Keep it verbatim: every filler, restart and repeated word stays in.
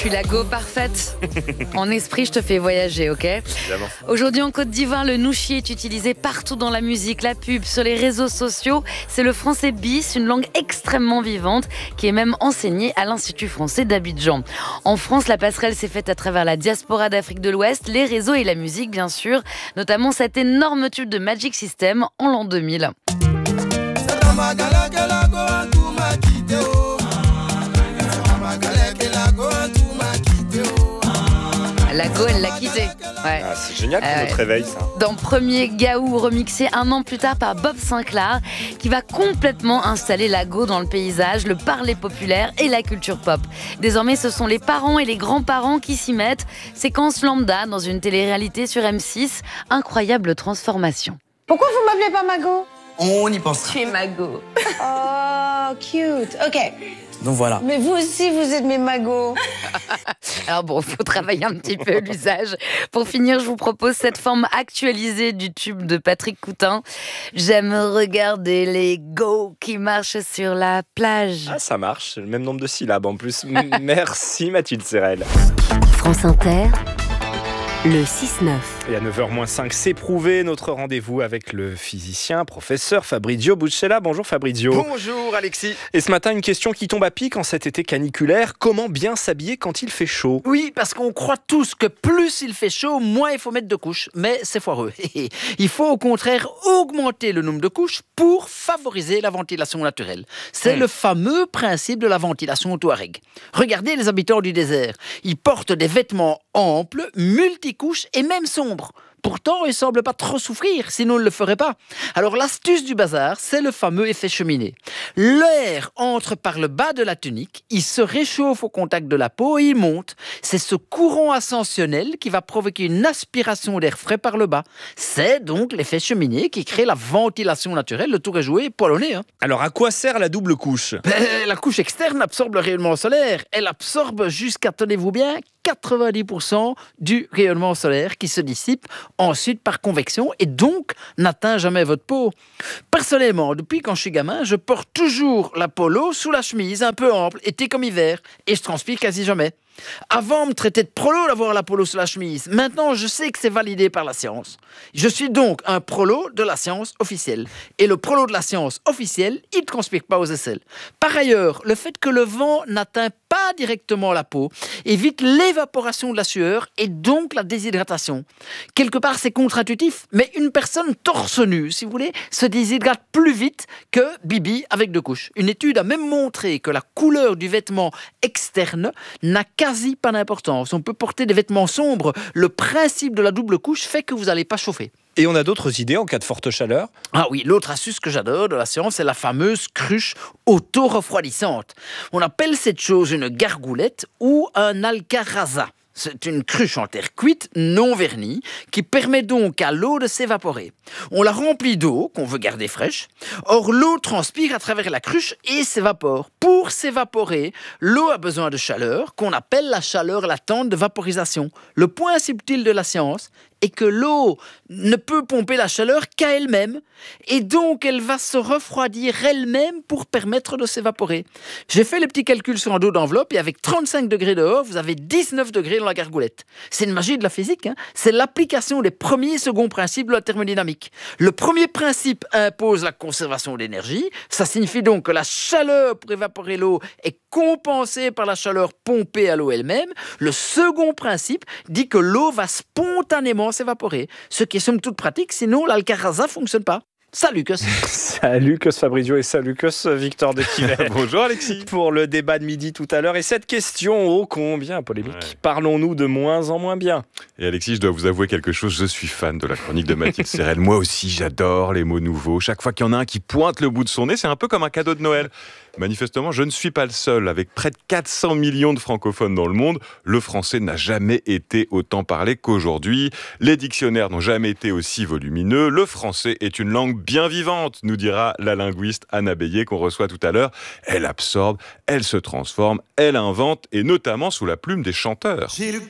suis la go parfaite. En esprit, je te fais voyager, ok ? Évidemment. Aujourd'hui, en Côte d'Ivoire, le nouchi est utilisé partout dans la musique, la pub, sur les réseaux sociaux. C'est le français bis, une langue extrêmement vivante, qui est même enseignée à l'Institut français d'Abidjan. En France, la passerelle s'est faite à travers la diaspora d'Afrique de l'Ouest, les réseaux et la musique, bien sûr, notamment cet énorme tube de Magic System en l'an deux mille. La go, elle l'a quitté. Ouais. Ah, c'est génial pour Euh, notre réveil, ça. Dans Premier Gaou, remixé un an plus tard par Bob Sinclair, qui va complètement installer la go dans le paysage, le parler populaire et la culture pop. Désormais, ce sont les parents et les grands-parents qui s'y mettent. Séquence lambda dans une télé-réalité sur M six. Incroyable transformation. Pourquoi vous m'appelez pas Mago? On y pensera. Tu es Mago. Oh, cute. Ok. Donc voilà. Mais vous aussi, vous êtes mes Magos. Alors bon, il faut travailler un petit peu l'usage. Pour finir, je vous propose cette forme actualisée du tube de Patrick Coutin. J'aime regarder les go qui marchent sur la plage. Ah, ça marche, le même nombre de syllabes en plus. M- Merci Mathilde Serrel. France Inter, le six neuf. Et à neuf heures moins cinq, c'est prouvé, notre rendez-vous avec le physicien, professeur Fabrizio Buccella. Bonjour Fabrizio. Bonjour Alexis. Et ce matin, une question qui tombe à pic en cet été caniculaire. Comment bien s'habiller quand il fait chaud ? Oui, parce qu'on croit tous que plus il fait chaud, moins il faut mettre de couches. Mais c'est foireux. Il faut au contraire augmenter le nombre de couches pour favoriser la ventilation naturelle. C'est Mmh. le fameux principe de la ventilation touareg. Regardez les habitants du désert. Ils portent des vêtements amples, multicouches et même sombres. Pourtant, ils ne semblent pas trop souffrir, sinon ils ne le feraient pas. Alors l'astuce du bazar, c'est le fameux effet cheminée. L'air entre par le bas de la tunique, il se réchauffe au contact de la peau et il monte. C'est ce courant ascensionnel qui va provoquer une aspiration d'air frais par le bas. C'est donc l'effet cheminée qui crée la ventilation naturelle. Le tour est joué, poil au nez, hein. Alors à quoi sert la double couche ? Ben, la couche externe absorbe le rayonnement solaire. Elle absorbe jusqu'à, tenez-vous bien, quatre-vingt-dix pour cent du rayonnement solaire qui se dissipe ensuite par convection et donc n'atteint jamais votre peau. Personnellement, depuis quand je suis gamin, je porte toujours la polo sous la chemise, un peu ample, été comme hiver, et je transpire quasi jamais. Avant, on me traitait de prolo d'avoir la polo sous la chemise. Maintenant, je sais que c'est validé par la science. Je suis donc un prolo de la science officielle. Et le prolo de la science officielle, il ne transpire pas aux aisselles. Par ailleurs, le fait que le vent n'atteint pas directement la peau évite l'évaporation de la sueur et donc la déshydratation. Quelque part, c'est contre-intuitif, mais une personne torse nu, si vous voulez, se déshydrate plus vite que Bibi avec deux couches. Une étude a même montré que la couleur du vêtement externe n'a quasi pas d'importance. On peut porter des vêtements sombres. Le principe de la double couche fait que vous n'allez pas chauffer. Et on a d'autres idées en cas de forte chaleur ? Ah oui, l'autre astuce que j'adore de la science, c'est la fameuse cruche auto-refroidissante. On appelle cette chose une gargoulette ou un alcaraza. C'est une cruche en terre cuite, non vernie, qui permet donc à l'eau de s'évaporer. On la remplit d'eau, qu'on veut garder fraîche. Or, l'eau transpire à travers la cruche et s'évapore. Pour s'évaporer, l'eau a besoin de chaleur, qu'on appelle la chaleur latente de vaporisation. Le point subtil de la science est que l'eau ne peut pomper la chaleur qu'à elle-même, et donc elle va se refroidir elle-même pour permettre de s'évaporer. J'ai fait les petits calculs sur un dos d'enveloppe, et avec trente-cinq degrés dehors, vous avez dix-neuf degrés dans la gargoulette. C'est une magie de la physique, hein. C'est l'application des premiers et seconds principes de la thermodynamique. Le premier principe impose la conservation d'énergie, ça signifie donc que la chaleur pour évaporer l'eau est compensée par la chaleur pompée à l'eau elle-même. Le second principe dit que l'eau va spontanément s'évaporer, ce qui est somme toute pratique, sinon l'alcaraza ne fonctionne pas. Salut Cos. Salut Cos Fabrizio et salut Cos Victor de Quiver. Bonjour Alexis. Pour le débat de midi tout à l'heure. Et cette question, ô combien polémique. Ouais. Parlons-nous de moins en moins bien ? Et Alexis, je dois vous avouer quelque chose, je suis fan de la chronique de Mathilde Serrel. Moi aussi, j'adore les mots nouveaux. Chaque fois qu'il y en a un qui pointe le bout de son nez, c'est un peu comme un cadeau de Noël. Manifestement, je ne suis pas le seul. Avec près de quatre cents millions de francophones dans le monde, le français n'a jamais été autant parlé qu'aujourd'hui. Les dictionnaires n'ont jamais été aussi volumineux. Le français est une langue bien vivante, nous dira la linguiste Anna Beyer qu'on reçoit tout à l'heure. Elle absorbe, elle se transforme, elle invente, et notamment sous la plume des chanteurs. J'ai le